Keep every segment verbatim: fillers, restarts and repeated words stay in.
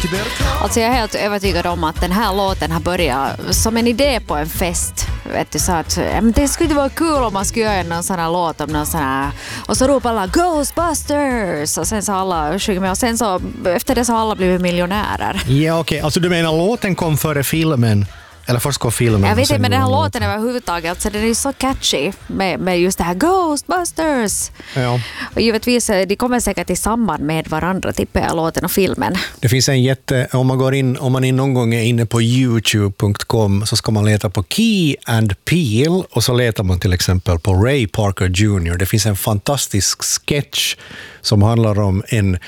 Alltså jag är helt övertygad om att den här låten har börjat som en idé på en fest. Vet du, så att men det skulle vara kul om man skulle göra någon sån här låt om någon sån här, och så ropar alla Ghostbusters och sen så alla sjunger med och sen så efter det så har alla blivit miljonärer. Ja okej, okay. Alltså du menar låten kom före filmen? Eller först går filmen. Jag vet inte, men den här låten är överhuvudtaget, alltså den är så catchy med, med just det här Ghostbusters. Ja. Och givetvis, de kommer säkert i samband med varandra, tippar jag, låten och filmen. Det finns en jätte, om man går in, om man någon gång är inne på youtube punkt com så ska man leta på Key and Peele och så letar man till exempel på Ray Parker junior Det finns en fantastisk sketch som handlar om en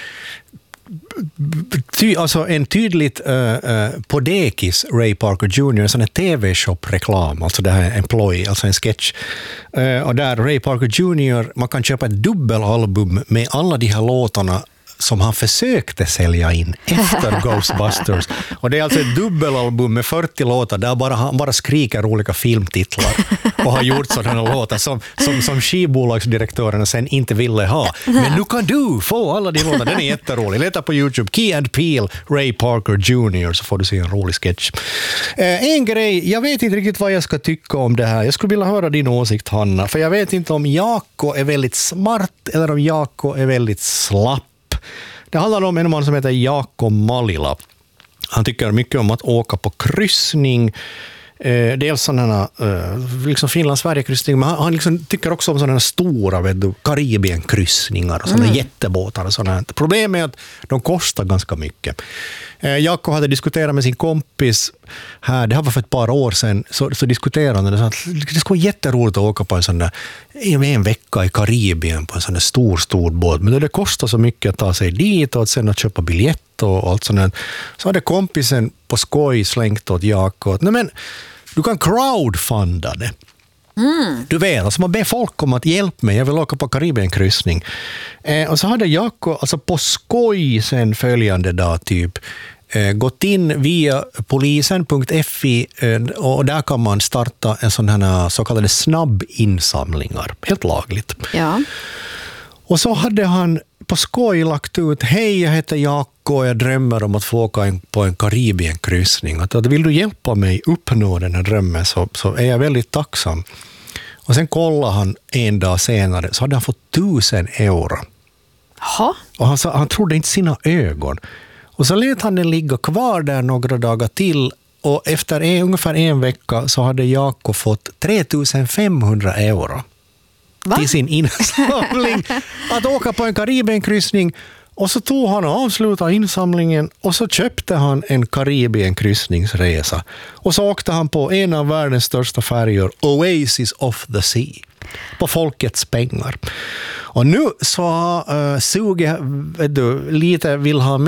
Ty, alltså en tydligt uh, uh, på dekis Ray Parker junior en sån här T V-shop-reklam, alltså det här employee, alltså en sketch. Uh, och där Ray Parker junior, man kan köpa ett dubbelalbum med alla de här låtarna som han försökte sälja in efter Ghostbusters. Och det är alltså ett dubbelalbum med fyrtio låtar där bara, han bara skriker olika filmtitlar och har gjort sådana låtar som, som, som skivbolagsdirektörerna sen inte ville ha. Men nu kan du få alla de låtarna. Den är jätterolig. Leta på YouTube, Key and Peele, Ray Parker junior så får du se en rolig sketch. Eh, en grej, jag vet inte riktigt vad jag ska tycka om det här. Jag skulle vilja höra din åsikt, Hanna. För jag vet inte om Jaakko är väldigt smart eller om Jaakko är väldigt slapp. Det handlar om en man som heter Jaakko Malila. Han tycker mycket om att åka på kryssning. Eh, dels sådana eh, liksom Finland-Sverige-kryssning, men han, han liksom tycker också om sådana stora vet du, Karibien-kryssningar och sådana mm. jättebåtar och sådant. Problemet är att de kostar ganska mycket. Eh, Jaakko hade diskuterat med sin kompis här, det här var för ett par år sedan, så, så diskuterade han att det skulle vara jätteroligt att åka på en sån där en vecka i Karibien på en sån där stor, stor båt, men det kostar så mycket att ta sig dit och att sen att köpa biljett och allt sånt. Så hade kompisen på skoj slängt åt Jaakko att nej men du kan crowdfunda det. Mm. Du vet, alltså man ber folk om att hjälpa mig, jag vill åka på Karibienkryssning. Eh, och så hade Jaakko alltså på skoj sen följande dag typ eh, gått in via polisen punkt fi eh, och där kan man starta en sån här så kallade snabbinsamlingar, helt lagligt. Ja. Och så hade han på skoj lagt ut, hej jag heter Jaakko och jag drömmer om att få åka en, på en Karibienkryssning. Att, att vill du hjälpa mig uppnå den här drömmen så, så är jag väldigt tacksam. Och sen kollade han en dag senare så hade han fått tusen euro. Jaha. Och han, sa, han trodde inte sina ögon. Och så lät han den ligga kvar där några dagar till och efter en, ungefär en vecka så hade Jaakko fått tre tusen femhundra euro. Va? Till sin insamling att åka på en Karibienkryssning och så tog han och avslutade insamlingen och så köpte han en Karibienkryssningsresa och så åkte han på en av världens största färjor, Oasis of the Sea, på folkets pengar. Och nu så uh, suger du lite vill ha